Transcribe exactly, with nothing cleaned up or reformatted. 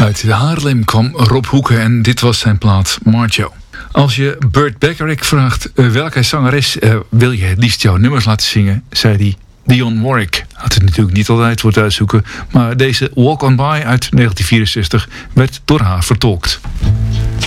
Uit Haarlem kwam Rob Hoeken en dit was zijn plaat Marjo. Als je Burt Bacharach vraagt uh, welke zangeres uh, wil je het liefst jouw nummers laten zingen, zei hij Dionne Warwick. Had het natuurlijk niet altijd voor het uitzoeken, maar deze Walk On By uit negentien vierenzestig werd door haar vertolkt.